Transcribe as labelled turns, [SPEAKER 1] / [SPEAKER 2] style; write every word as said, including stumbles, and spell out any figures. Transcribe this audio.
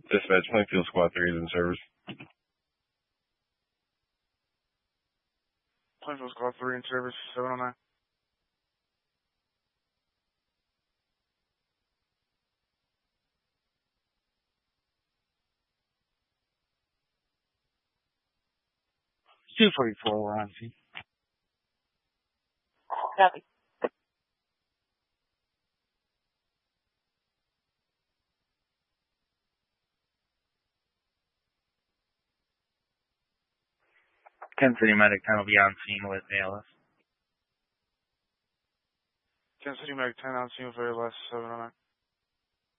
[SPEAKER 1] Dispatch, Plainfield Squad three is in service.
[SPEAKER 2] Plainfield Squad three in service, seven oh nine.
[SPEAKER 3] two forty-four, we're on scene.
[SPEAKER 4] Copy.
[SPEAKER 3] Kansas City Medic ten will be on scene with A L S.
[SPEAKER 2] Kansas City Medic ten on scene with A L S, seven oh nine.